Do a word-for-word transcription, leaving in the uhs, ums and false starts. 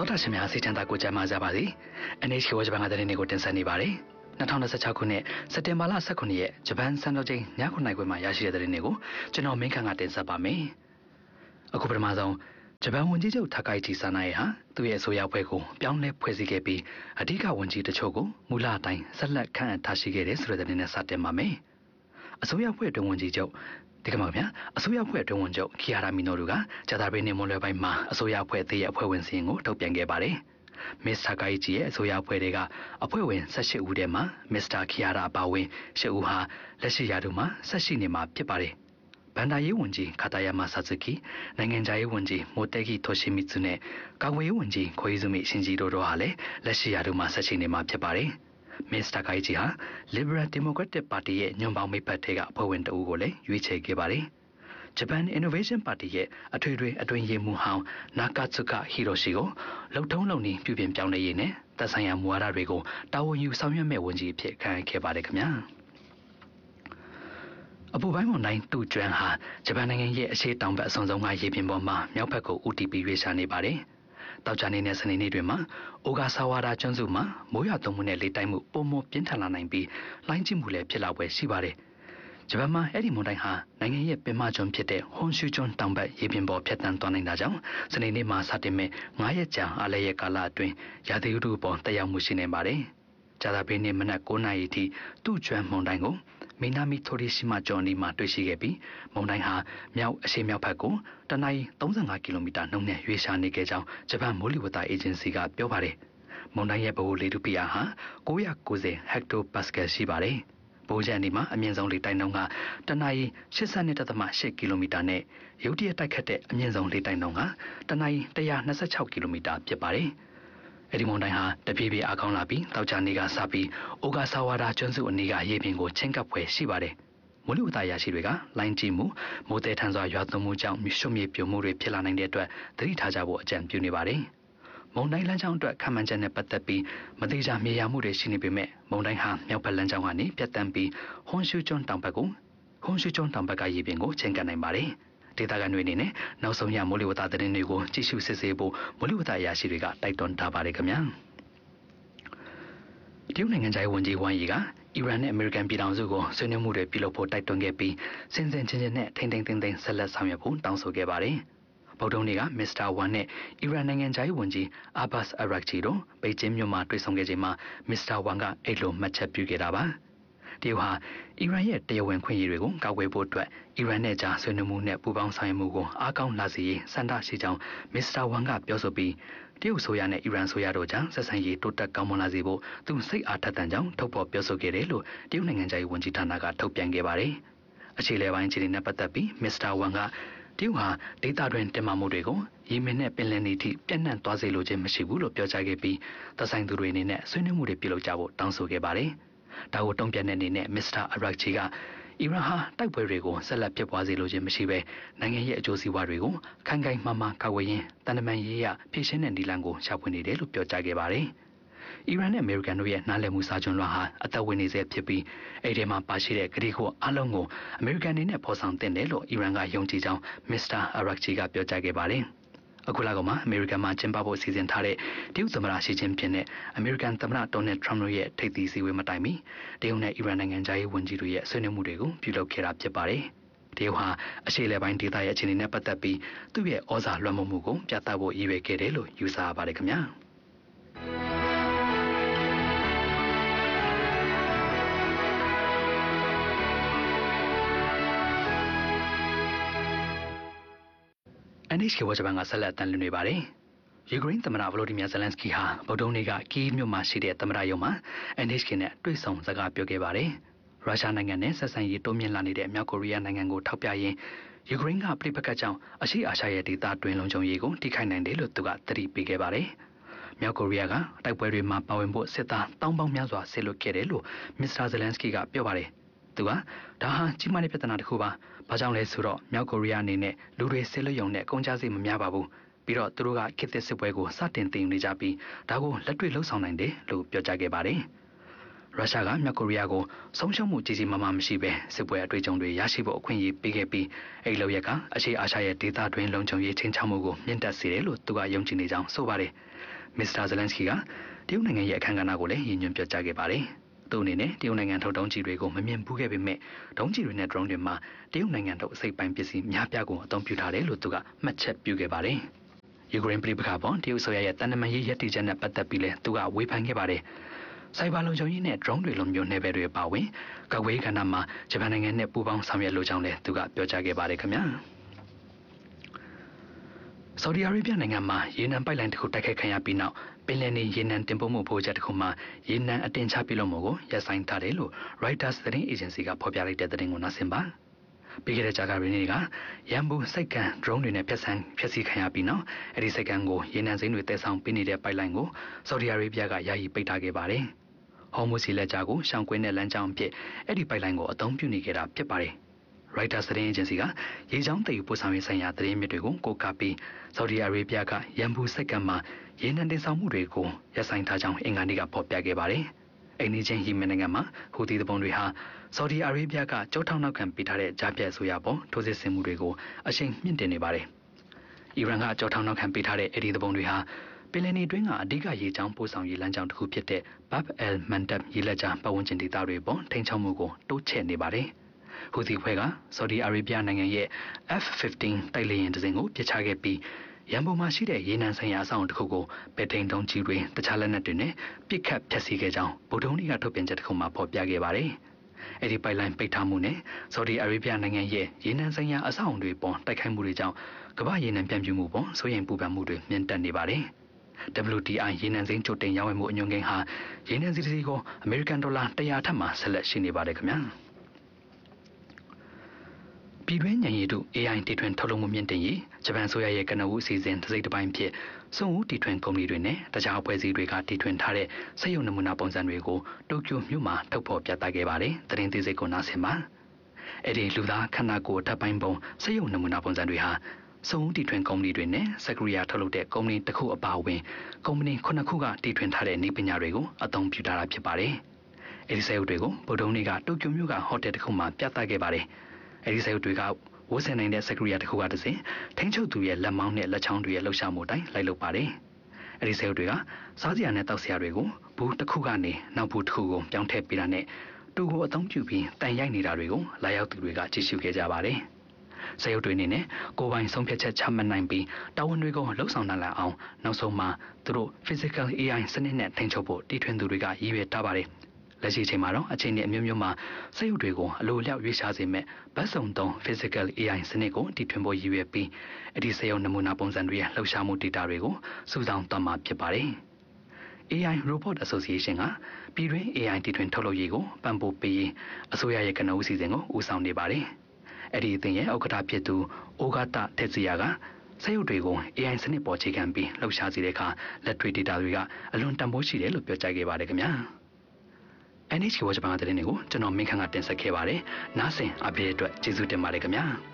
တော်တာရှင်များစိတ်ချမ်းသာကိုကြမ်းမာကြပါစေ။ အန် エイチ ကေ ဝါဂျပန်ကသတင်းတွေကိုတင်ဆက်နေပါတယ်။၂၀၂၆ခုနှစ်စက်တင်ဘာလ၁၉ရက်ဂျပန်စံတော်ချိန်ညခုနှစ်ခွဲမှာရရှိတဲ့သတင်းတွေကိုကျွန်တော်မင်းခန့်ကတင်ဆက်ပါမယ်။အခုပထမဆုံးဂျပန်ဝန်ကြီးချုပ်ထာကိုင်ချီဆာနာရဲ့ဟာသူ့ရဲ့အဆိုအရအဖွဲ့ကိုပြောင်းလဲဖွဲ့စည်းခဲ့ပြီးအဓိကဝန်ကြီးတချို့ကိုမူလအတိုင်းဆက်လက်ခန့်အပ်ထားရှိခဲ့တဲ့ဆိုတဲ့သတင်းနဲ့စတင်ပါမယ်။အဆိုအရအဖွဲ့အတွင်းဝန်ကြီးချုပ်ဒီကမှာဗျာအစိုးရအဖွဲ့အတွင်းဝန်ချုပ်ခီယာရာမီနိုတို့ကဂျာတာဘင်းနဲ့မွန်လွယ်ပိုင်းမှာအစိုးရအဖွဲ့အသေးရဲ့အဖွဲ့ဝင်စီရင်ကိုထုတ်ပြန်ခဲ့ပါတယ်။မစ္စတာကိုင်ဂျီရဲ့အစိုးရအဖွဲ့တွေကအဖွဲ့ဝင်၁၈ဦးထဲမှာမစ္စတာခီယာရာအပါအဝင်၈ဦးဟာလက်ရှိရာထူးမှာဆက်ရှိနေမှာဖြစ်ပါတယ်။ဘန်ဒါရေးဝန်ကြီးခါတာယာမာဆာဇူကီနိုင်ငံခြားရေးဝန်ကြီးမိုတက်ဂီထိုရှိမီဇူနဲ့ကာကွယ်ရေးဝန်ကြီးခွေးဇူမီရှင်ဂျီတို့တို့ဟာလည်းလက်ရှိရာထူးမှာဆက်ရှိနေမှာဖြစ်ပါတယ်။မစ္စတာကိုင်ဂျီဟာ Liberal Democratic Party ရဲ့ညွန့်ပေါင်းမိတ်ဖက်တွေကအဖွဲ့ဝင်တအူးကိုလည်းရွေးချယ်ခဲ့ပါတယ်။ Japan Innovation Party ရဲ့အထွေထွေအတွင်းရေးမှူးဟောင်းနာကာtsukkaဟီရိုရှိကိုလှုပ်ထုံးလုံနည်းပြုပြင်ပြောင်းလဲရေးနဲ့သက်ဆိုင်ရာမူဝါဒတွေကိုတာဝန်ယူဆောင်ရွက်မဲ့ဝန်ကြီးအဖြစ်ခန့်အပ်ခဲ့ပါတယ်ခင်ဗျာ။အပူပိုင်းမုန်တိုင်းတူကျွမ်းဟာဂျပန်နိုင်ငံရဲ့အရှေ့တောင်ဘက်အစွန်ဆုံးကရေပြင်ပေါ်မှာမြောက်ဘက်ကိုဦးတည်ပြီးရွေ့ရှာနေပါတယ်။တောက်ချနေနဲ့စနေနေ့တွေမှာအိုဂါဆာဝါဒါကျွန်းစုမှာမိုးရွာသွန်းမှုနဲ့လေတိုက်မှုပုံမပြင်းထန်လာနိုင်ပြီးလိုင်းကျမှုလည်းဖြစ်လာပွဲရှိပါတယ်။ဂျပန်မှာအဲ့ဒီမုန်တိုင်းဟာနိုင်ငံရဲ့ပင်မကျွန်းဖြစ်တဲ့ဟွန်ရှူကျွန်းတောင်ဘက်ရေပြင်ပေါ်ဖြတ်တန်းသွားနိုင်တာကြောင့်စနေနေ့မှာစတင်မဲ့ငါးရက်ကြာအားလရဲ့ကာလအတွင်းရာသီဥတုပေါ်တက်ရောက်မှုရှိနေပါတယ်။ဂျာတာဘင်းနေ့မနက်၉နာရီထိတူ့ကျွန်းမုန်တိုင်းကိုမီနာမီထိုရီရှိမကျွန်းနီမှာတွေ့ရှိခဲ့ပြီးမုန်တိုင်းဟာမြောက်အရှေ့မြောက်ဘက်ကိုတနအီ၃၅ကီလိုမီတာနှုန်းနဲ့ရွေ့ရှာနေခဲ့ကြောင်းဂျပန်မိုးလေဝသအေဂျင်စီကပြောပါတယ်။မုန်တိုင်းရဲ့ဗဟိုလေထုဖိအားဟာ၉၉၀ဟက်တိုပါစကယ်ရှိပါတယ်။ဗိုလ်ချန်ဒီမှာအမြင့်ဆုံးလေတိုက်နှုန်းကတနအီ၈၂.၈ကီလိုမီတာနဲ့ရုတ်တရက်တိုက်ခတ်တဲ့အမြင့်ဆုံးလေတိုက်နှုန်းကတနအီ၁၂၆ကီလိုမီတာဖြစ်ပါတယ်။အဲဒီမုန်တိုင်းဟာတဖြည်းဖြည်းအားကောင်းလာပြီးတောက်ချနေကစပြီးအိုဂါဆာဝါဒါကျွန်းစုအနီးကရေပြင်ကိုချင်းကပ်ဖွယ်ရှိပါတယ်။မိုးလေဝသရာရှိတွေကလိုင်းကြီးမှုမိုးတဲထန်စွာရွာသွန်းမှုကြောင့်ရွှံ့မြေပြိုမှုတွေဖြစ်လာနိုင်တဲ့အတွက်သတိထားကြဖို့အကြံပြုနေပါတယ်။မုန်တိုင်းလမ်းကြောင်းအတွက်ခံမှန်းချက်နဲ့ပတ်သက်ပြီးမတိကျမြေယာမှုတွေရှိနေပေမဲ့မုန်တိုင်းဟာမြောက်ဘက်လမ်းကြောင်းကနေပြတ်တန်းပြီးဟွန်ရှူကျွန်းတောင်ဘက်ကိုဟွန်ရှူကျွန်းတောင်ဘက်ကရေပြင်ကိုချင်းကပ်နိုင်ပါတယ်။ဒေသခံတွေအနေနဲ့နောက်ဆုံးရမိုးလေဝသသတင်းတွေကိုကြည့်ရှုစစ်ဆေးဖို့မိုးလေဝသအရာရှိတွေကတိုက်တွန်းထားပါတယ်ခင်ဗျာ။တရုတ်နိုင်ငံသားဝန်ကြီးဝမ်ယီကအီရန်နဲ့အမေရိကန်ပြည်ထောင်စုကိုဆွေးနွေးမှုတွေပြုလုပ်ဖို့တိုက်တွန်းခဲ့ပြီးစင်စင်ချင်းချင်းနဲ့ထိမ့်သိမ်းသိမ်းသိမ်းဆက်လက်ဆောင်ရွက်ဖို့တောင်းဆိုခဲ့ပါတယ်။ဗုဒ္ဓနေ့ကမစ္စတာဝမ်နဲ့အီရန်နိုင်ငံသားဝန်ကြီးအာဘတ်အရက်ချီတို့ဘေကျင်းမြို့မှာတွေ့ဆုံခဲ့ချိန်မှာမစ္စတာဝမ်ကအဲ့လိုမှတ်ချက်ပြုခဲ့တာပါ။တရုတ်ဟာအီရန်ရဲ့တရားဝင်ခွင့်ရတွေကိုကာကွယ်ဖို့အတွက်အီရန်နဲ့ကြားဆွေးနွေးမှုနဲ့ပူးပေါင်းဆောင်ရွက်မှုကိုအားကောင်းလာစေရေးစံတရှိကြောင်းမစ္စတာဝမ်ကပြောဆိုပြီးတရုတ်ဆိုရနဲ့အီရန်ဆိုရတို့ကြားဆက်ဆံရေးတိုးတက်ကောင်းမွန်လာစေဖို့သူစိတ်အားထက်သန်ကြောင်းထုတ်ဖော်ပြောဆိုခဲ့တယ်လို့တရုတ်နိုင်ငံသားဝန်ကြီးဌာနကထုတ်ပြန်ခဲ့ပါတယ်။အခြေလှပိုင်းခြေနေနဲ့ပတ်သက်ပြီးမစ္စတာဝမ်ကတရုတ်ဟာဒေသတွင်းတင်မာမှုတွေကိုယီမင်နဲ့ပင်လယ်နီထိပြန့်နှံ့သွားစေလိုခြင်းမရှိဘူးလို့ပြောကြားခဲ့ပြီးသက်ဆိုင်သူတွေအနေနဲ့ဆွေးနွေးမှုတွေပြုလုပ်ကြဖို့တောင်းဆိုခဲ့ပါတယ်။ဒါကိုတုံ့ပြန်တဲ့အနေနဲ့မစ္စတာအရက်ချီကအီရန်ဟာတိုက်ပွဲတွေကိုဆက်လက်ဖြစ်ပွားစေလိုခြင်းမရှိဘဲနိုင်ငံရဲ့အကျိုးစီးပွားတွေကိုခိုင်ခိုင်မာမာကာကွယ်ရင်းတန်တမန်ရေးရဖြည့်ရှင်းတဲ့နည်းလမ်းကိုရှာဖွေနေတယ်လို့ပြောကြားခဲ့ပါတယ်။အီရန်နဲ့အမေရိကန်တို့ရဲ့နားလည်မှုစာချုပ်လွှာဟာအသက်ဝင်နေဆဲဖြစ်ပြီးအဲ့ဒီမှာပါရှိတဲ့ကတိကိုအလုံးကိုအမေရိကန်အနေနဲ့ဖော်ဆောင်တင်တယ်လို့အီရန်ကယုံကြည်ကြောင်းမစ္စတာအရက်ချီကပြောကြားခဲ့ပါတယ်။အခုလကမှာအမေရိကန်မှာကျင်းပဖို့စီစဉ်ထားတဲ့တရုတ်သမ္မတရှီကျင်းပင်နဲ့အမေရိကန်သမ္မတဒေါ်နယ်ထရမ့်တို့ရဲ့ထိပ်သီးစည်းဝေးမတိုင်မီတရုတ်နဲ့အီရန်နိုင်ငံသားရေးဝန်ကြီးတို့ရဲ့ဆွေးနွေးမှုတွေကိုပြုလုပ်ခဲ့တာဖြစ်ပါတယ်။တရုတ်ဟာအရှေ့အလယ်ပိုင်းဒေသရဲ့အခြေအနေနဲ့ပတ်သက်ပြီးသူ့ရဲ့ဩဇာလွှမ်းမိုးမှုကိုပြသဖို့ရည်ရွယ်ခဲ့တယ်လို့ယူဆရပါတယ်ခင်ဗျာ။အန် エイチ ကေ ဝါဂျပန်ကဆက်လက်တန်လွင်နေပါတယ်။ယူကရိန်းသမ္မတဗလိုဒီမီယာဇလန်စကီဟာဗုဒ္ဓနေ့ကကီးမြို့မှာရှိတဲ့သမ္မတရုံးမှာ အန် エイチ ကေ နဲ့တွေ့ဆုံစကားပြောခဲ့ပါတယ်။ရုရှားနိုင်ငံနဲ့ဆက်ဆံရေးတိုးမြင့်လာနေတဲ့မြောက်ကိုရီးယားနိုင်ငံကိုထောက်ပြရင်းယူကရိန်းကပြိပက္ခကြောင့်အရှေ့အာရှရဲ့ဒေသတွင်းလုံခြုံရေးကိုထိခိုက်နိုင်တယ်လို့သူကသတိပေးခဲ့ပါတယ်။မြောက်ကိုရီးယားကတိုက်ပွဲတွေမှာပါဝင်ဖို့စစ်သားတောင်းပေါင်းများစွာဆစ်လွတ်ခဲ့တယ်လို့မစ္စတာဇလန်စကီကပြောပါတယ်။သူကဒါဟာကြီးမားတဲ့ပြဿနာတစ်ခုပါ။ဘာကြောင့်လဲဆိုတော့မြောက်ကိုရီးယားအနေနဲ့လူတွေဆစ်လွတ်ရုံနဲ့အကုန်ကြစိတ်မများပါဘူး။ပြီးတော့သူတို့ကခေတ်သစ်စစ်ပွဲကိုစတင်သိမ်းနေကြပြီးဒါကိုလက်တွေ့လှုပ်ဆောင်နိုင်တယ်လို့ပြောကြားခဲ့ပါတယ်။ရုရှားကမြောက်ကိုရီးယားကိုဆုံးရှုံးမှုကြီးကြီးမားမားမရှိဘဲစစ်ပွဲအတွေ့အကြုံတွေရရှိဖို့အခွင့်အရေးပေးခဲ့ပြီးအဲ့လိုရက်ကအရှေ့အာရှရဲ့ဒေသတွင်းလုံခြုံရေးချင်းချောက်မှုကိုမြင့်တက်စေတယ်လို့သူကယုံကြည်နေကြောင်းဆိုပါတယ်။မစ္စတာဇလန်စကီကတရုတ်နိုင်ငံရဲ့အခမ်းအနားကိုလည်းရည်ညွှန်းပြောကြားခဲ့ပါတယ်။သူအနေနဲ့တရုတ်နိုင်ငံထုတ်ဒုံးကျည်တွေကိုမမြင်ဘူးခဲ့ပေမဲ့ဒုံးကျည်တွေနဲ့ drone တွေမှာတရုတ်နိုင်ငံထုတ်အစိပ်ပိုင်းပစ္စည်းများပြားကိုအသုံးပြုထားတယ်လို့သူကမှတ်ချက်ပြုခဲ့ပါတယ်။ယူကရိန်းပြည်ပခါပေါ်တရုတ်ဆိုရရဲ့တန်တမာရေးရည်တည်ချက်နဲ့ပတ်သက်ပြီးလည်းသူကဝေဖန်ခဲ့ပါတယ်။စိုက်ဘာလုံခြုံရေးနဲ့ drone တွေလိုမျိုးနယ်ပယ်တွေပါဝင်ကာကွယ်ရေးကဏ္ဍမှာဂျပန်နိုင်ငံနဲ့ပူးပေါင်းဆောင်ရွက်လိုကြောင်းလည်းသူကပြောကြားခဲ့ပါတယ်ခင်ဗျာ။ဆော်ဒီအာရေဗျနိုင်ငံမှာရေနံပိုက်လိုင်းတစ်ခုတိုက်ခိုက်ခံရပြီးနောက်ပင်လယ်နေရေနံတင်ပို့မှုဖိုးချက်တစ်ခုမှာရေနံအတင်ချပြုလုပ်မှုကိုရပ်ဆိုင်းထားတယ်လို့ Reuters သတင်းအေဂျင်စီကဖော်ပြလိုက်တဲ့သတင်းကိုနားဆင်ပါပြီးခဲ့တဲ့ကြာကရင်းတွေကရန်ဘူးစိတ်ကံ drone တွေနဲ့ဖျက်ဆန်းဖျက်ဆီးခံရပြီးနောက်အဲ့ဒီစိတ်ကံကိုရေနံစိမ်းတွေတည်ဆောင်ပေးနေတဲ့ပိုက်လိုင်းကိုဆော်ဒီအာရေဗျကယာယီပိတ်ထားခဲ့ပါတယ်ဟော်မုစီလက်ကြားကိုရှောင်ကွင်းတဲ့လမ်းကြောင်းအဖြစ်အဲ့ဒီပိုက်လိုင်းကိုအသုံးပြုနေခဲ့တာဖြစ်ပါတယ်Reuters သတင်းအေဂျင်စီကရေချောင်းတည်ယူပို့ဆောင်ရေးဆိုင်ရာသတင်းမြစ်တွေကိုကိုးကားပြီးဆော်ဒီအာရေဗျကရန်ဘူးစိတ်ကံမှာရေနံတင်ဆောင်မှုတွေကိုရပ်ဆိုင်းထားကြောင်းအင်္ဂါနေ့ကဖော်ပြခဲ့ပါတယ်။အိန္ဒိယယီမင်နိုင်ငံမှာဟူသီတပုံတွေဟာဆော်ဒီအာရေဗျကကြောထောက်နောက်ခံပေးထားတဲ့ဂျာပြတ်ဆိုရပေါ်ထိုးစစ်ဆင်မှုတွေကိုအရှိန်မြင့်တင်နေပါတယ်။အီရန်ကကြောထောက်နောက်ခံပေးထားတဲ့အဲဒီတပုံတွေဟာပင်လယ်နီတွင်းကအဓိကရေချောင်းပို့ဆောင်ရေးလမ်းကြောင်းတစ်ခုဖြစ်တဲ့ Bab el-Mandab ရေလက်ကြားပတ်ဝန်းကျင်ဒေသတွေပေါ်ထိန်းချုပ်မှုကိုတိုးချဲ့နေပါတယ်။ဟူသီဖွဲ့ကဆော်ဒီအာရေဗျနိုင်ငံရဲ့ F ဖစ်ဖတင်း တိုက်လေယာဉ်တစ်စင်းကိုပစ်ချခဲ့ပြီးရန်ကုန်မှာရှိတဲ့ရေနံဆိုင်ရာအဆောက်အုံတစ်ခုကိုပဲထိန်တုံးကြီးတွေတခြားလက်နက်တွေနဲ့ပစ်ခတ်ဖျက်ဆီးခဲ့ကြောင်းဗုဒ္ဓဟူးနေ့ကထုတ်ပြန်ချက်တစ်ခုမှာဖော်ပြခဲ့ပါတယ်။အဲဒီပိုက်လိုင်းပိတ်ထားမှုနဲ့ဆော်ဒီအာရေဗျနိုင်ငံရဲ့ရေနံဆိုင်ရာအဆောက်အုံတွေပေါ်တိုက်ခိုက်မှုတွေကြောင့်ကမ္ဘာရေနံပြန့်ပြူမှုပေါ်စိုးရိမ်ပူပန်မှုတွေမြင့်တက်နေပါတယ်။ W T I ရေနံစိမ်းကြိုတင်ရောင်းဝယ်မှုအညွှန်းကိန်းဟာရေနံစီစီကိုအမေရိကန်ဒေါ်လာတစ်ရာထက်မှဆက်လက်ရှိနေပါတယ်ခင်ဗျာ။ပြည်တွင်းညံရည်တို့ A I တီထွင်ထုတ်လုပ်မှုမြင့်တင်ရေးဂျပန်ဆိုရရဲ့ကနဦးအစီအစဉ်တစ်စိတ်တစ်ပိုင်းဖြစ်စွန့်ဦးတီထွင်ကုမ္ပဏီတွေနဲ့တခြားအဖွဲ့အစည်းတွေကတီထွင်ထားတဲ့စက်ရုံနမူနာပုံစံတွေကိုတိုကျိုမြို့မှာထုတ်ဖော်ပြသခဲ့ပါတယ်။သတင်းသေးစိတ်ကိုနားဆင်ပါ။အဲ့ဒီလူသားခန္ဓာကိုယ်ထပ်ပိုင်းပုံစက်ရုံနမူနာပုံစံတွေဟာစွန့်ဦးတီထွင်ကုမ္ပဏီတွေနဲ့စက်ကရိယာထုတ်လုပ်တဲ့ကုမ္ပဏီတစ်ခုအပါအဝင်ကုမ္ပဏီခုနှစ်ခုကတီထွင်ထားတဲ့နည်းပညာတွေကိုအသုံးပြုထားတာဖြစ်ပါတယ်။အဲ့ဒီစက်ရုံတွေကိုဗုဒ္ဓဟူးနေ့ကတိုကျိုမြို့ကဟိုတယ်တစ်ခုမှာပြသခဲ့ပါတယ်။အဲ့ဒီစက်ရုံတွေကဝတ်ဆင်နိုင်တဲ့စက်ကရိယာတစ်ခုကတစ်စင်ထိန်းချုပ်သူရဲ့လက်မောင်းနဲ့လက်ချောင်းတွေရဲ့လှုပ်ရှားမှုတိုင်းလိုက်လုပ်ပါတယ်။အဲဒီဆဲတွေကစားစရာနဲ့တောက်စရာတွေကိုဘူးတစ်ခုကနေနောက်ဘူးတစ်ခုကိုပြောင်းထည့်ပေးတာနဲ့တူကိုအသုံးပြုပြီးတန်ရိုက်နေတာတွေကိုလာရောက်သူတွေကကြည့်ရှုခဲ့ကြပါတယ်။ဆဲရုပ်တွေအနေနဲ့ကိုယ်ပိုင်ဆုံးဖြတ်ချက်ချမှတ်နိုင်ပြီးတာဝန်တွေကိုလှုပ်ဆောင်နိုင်လာအောင်နောက်ဆုံးမှာသူတို့ physical A I စနစ်နဲ့ထိန်းချုပ်ဖို့တီထွင်သူတွေကရည်ရွယ်ထားပါတယ်။လက်ရှိအချိန်မှာတော့အချိန်နဲ့အမျိုးမျိုးမှာစက်ရုပ်တွေကိုအလိုအလျောက်ရွေးချယ်စေမဲ့ဗတ်စုံသုံး physical A I စနစ်ကိုတည်ထွင်ဖို့ရည်ရွယ်ပြီးအဲ့ဒီစက်ရုံနမူနာပုံစံတွေရဲ့လှုပ်ရှားမှု data တွေကိုစုဆောင်းသွားမှာဖြစ်ပါတယ်။ A I Robot Association ကပြည်တွင်း A I တည်ထွင်ထုတ်လုပ်ရေးကိုပံ့ပိုးပေးအစိုးရရဲ့ကနဦးစီစဉ်ကိုဦးဆောင်နေပါတယ်။အဲ့ဒီအသင်းရဲ့ဥက္ကဋ္ဌဖြစ်သူအိုဂါတာတက်စီယာကစက်ရုပ်တွေကို A I စနစ်ပေါ်ခြေခံပြီးလှုပ်ရှားစေတဲ့အခါလက်တွေ့ data တွေကအလွန်တန်ဖိုးရှိတယ်လို့ပြောကြားခဲ့ပါတယ်ခင်ဗျာ။ N H K ဝါဂျပန်သတင်းတွေကိုကျွန်တော်မင်းခန့်ကတင်ဆက်ခဲ့ပါတယ်။နားဆင်အားပေးတဲ့အတွက်ကျေးဇူးတင်ပါတယ်ခင်ဗျာ။